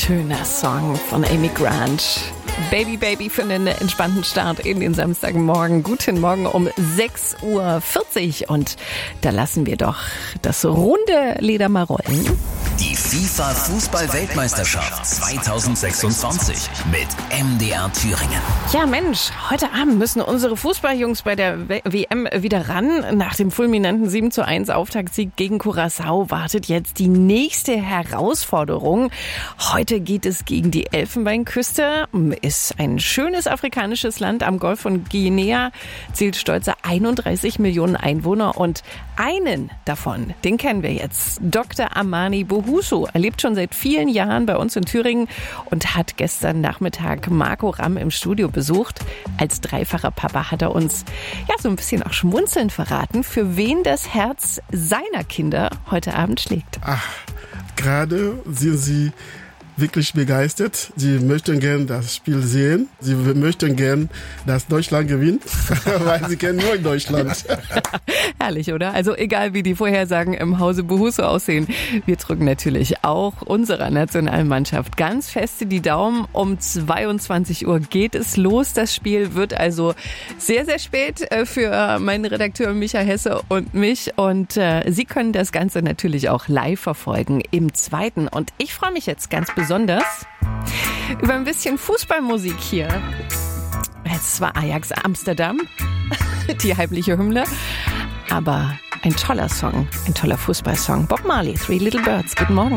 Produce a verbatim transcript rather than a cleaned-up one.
Schöner Song von Amy Grant. Baby Baby für einen entspannten Start in den Samstagmorgen. Guten Morgen um sechs Uhr vierzig und da lassen wir doch das runde Leder mal rollen. Die FIFA-Fußball-Weltmeisterschaft zwanzig sechsundzwanzig mit M D R Thüringen. Ja Mensch, heute Abend müssen unsere Fußballjungs bei der W M wieder ran. Nach dem fulminanten sieben zu eins Auftaktsieg gegen Curaçao wartet jetzt die nächste Herausforderung. Heute geht es gegen die Elfenbeinküste. Ist ein schönes afrikanisches Land am Golf von Guinea, zählt stolze einunddreißig Millionen Einwohner und einen davon, den kennen wir jetzt. Doktor Amani Bohuso. Er lebt schon seit vielen Jahren bei uns in Thüringen und hat gestern Nachmittag Marco Ramm im Studio besucht. Als dreifacher Papa hat er uns ja so ein bisschen auch schmunzelnd verraten, für wen das Herz seiner Kinder heute Abend schlägt. Ach, gerade sind sie wirklich begeistert. Sie möchten gern das Spiel sehen. Sie möchten gern, dass Deutschland gewinnt, weil sie kennen nur in Deutschland. Herrlich, oder? Also egal, wie die Vorhersagen im Hause Bohuso aussehen, wir drücken natürlich auch unserer Nationalmannschaft ganz feste die Daumen. Um zweiundzwanzig Uhr geht es los. Das Spiel wird also sehr, sehr spät für meinen Redakteur Micha Hesse und mich. Und äh, Sie können das Ganze natürlich auch live verfolgen im Zweiten. Und ich freue mich jetzt ganz besonders Besonders über ein bisschen Fußballmusik hier. Es war Ajax Amsterdam, die heimliche Hymne, aber ein toller Song, ein toller Fußballsong. Bob Marley, Three Little Birds. Guten Morgen.